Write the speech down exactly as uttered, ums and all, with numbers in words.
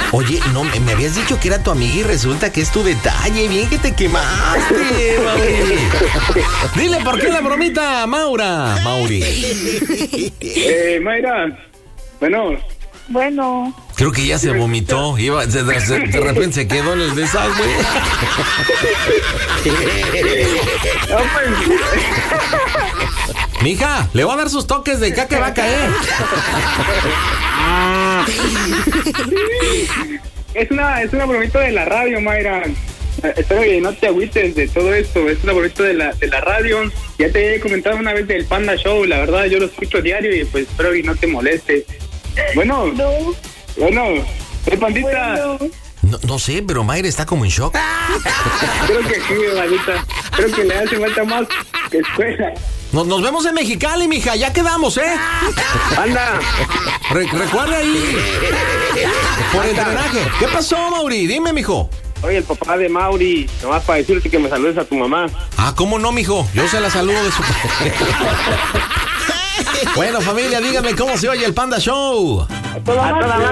Oye, no, me, me habías dicho que era tu amiga y resulta que es tu detalle. Bien que te quemaste, Mauri. Dile por qué la bromita, Maura. Mauri. Eh, Mayra. Bueno. Bueno. Creo que ya se vomitó. Iba, de, de, de repente se quedó en el desagüe. No, pues. Mija, le voy a dar sus toques de caca, va a caer. Es una, es una bromita de la radio, Mayra. Espero que no te agüites de todo esto. Es una bromita de la, de la radio. Ya te he comentado una vez del Panda Show. La verdad, yo lo escucho diario y pues espero que no te moleste. Bueno. No. Bueno. Soy Pandita. Bueno. No, no sé, pero Mayra está como en shock. Creo que sí, Pandita. Creo que le hace falta más que escuela. Nos, nos vemos en Mexicali, mija. Ya quedamos, ¿eh? Anda. Re, recuerda ahí. Por el drenaje. ¿Qué pasó, Mauri? Dime, mijo. Oye, el papá de Mauri, nomás para decirte que me saludes a tu mamá. Ah, ¿cómo no, mijo? Yo se la saludo de su... Bueno, familia, díganme cómo se oye el Panda Show. A toda